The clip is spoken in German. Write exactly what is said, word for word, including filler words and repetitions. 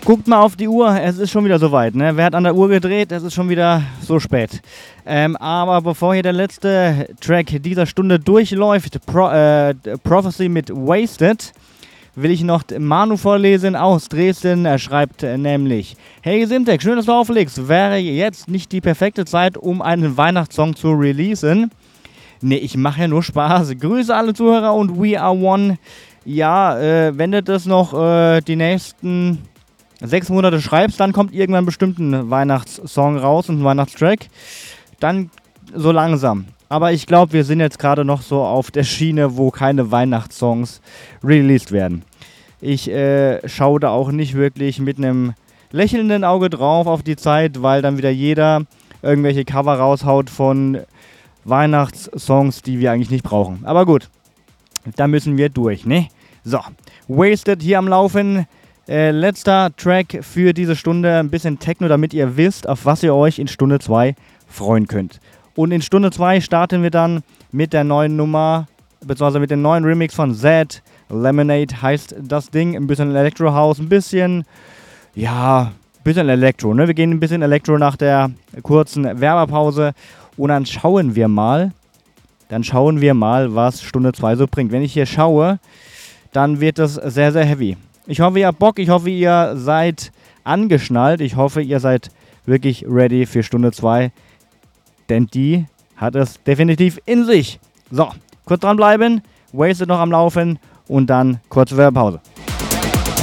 Guckt mal auf die Uhr, es ist schon wieder soweit, ne? Wer hat an der Uhr gedreht? Es ist schon wieder so spät. Ähm, aber bevor hier der letzte Track dieser Stunde durchläuft, Pro, äh, Prophecy mit Wasted, will ich noch Manu vorlesen aus Dresden. Er schreibt nämlich: Hey Simtek, schön, dass du auflegst. Wäre jetzt nicht die perfekte Zeit, um einen Weihnachtssong zu releasen? Ne, ich mache ja nur Spaß. Grüße alle Zuhörer und We Are One. Ja, äh, wenn du das noch äh, die nächsten sechs Monate schreibst, dann kommt irgendwann bestimmt ein Weihnachtssong raus und ein Weihnachtstrack. Dann so langsam. Aber ich glaube, wir sind jetzt gerade noch so auf der Schiene, wo keine Weihnachtssongs released werden. Ich äh, schaue da auch nicht wirklich mit einem lächelnden Auge drauf auf die Zeit, weil dann wieder jeder irgendwelche Cover raushaut von Weihnachtssongs, die wir eigentlich nicht brauchen. Aber gut, da müssen wir durch, ne? So, Wasted hier am Laufen. Äh, letzter Track für diese Stunde, ein bisschen Techno, damit ihr wisst, auf was ihr euch in Stunde zwei freuen könnt. Und in Stunde zwei starten wir dann mit der neuen Nummer, beziehungsweise mit dem neuen Remix von Zed. Lemonade heißt das Ding, ein bisschen Electro House, ein bisschen, ja, ein bisschen Elektro, ne? Wir gehen ein bisschen Elektro nach der kurzen Werbepause und dann schauen wir mal, dann schauen wir mal, was Stunde zwei so bringt. Wenn ich hier schaue, dann wird das sehr, sehr heavy. Ich hoffe, ihr habt Bock, ich hoffe, ihr seid angeschnallt, ich hoffe, ihr seid wirklich ready für Stunde zwei, denn die hat es definitiv in sich. So, kurz dranbleiben, Wasted noch am Laufen und dann kurze Werbepause.